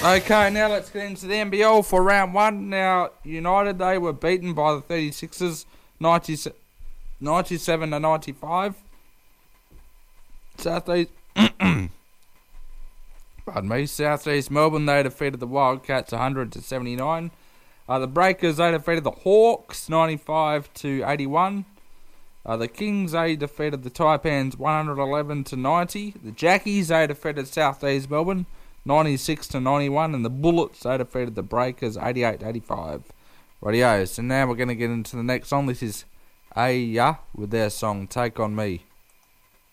Okay, now let's get into the NBL for round one. Now, United, they were beaten by the 36ers, 97 to 95. Southeast Melbourne, they defeated the Wildcats 100 to 79. The Breakers, they defeated the Hawks 95 to 81. The Kings, they defeated the Taipans 111 to 90. The Jackies, they defeated Southeast Melbourne 96 to 91, and the Bullets, they defeated the Breakers 88 to 85. Rightio, so now we're going to get into the next song. This is Aya with their song Take On Me.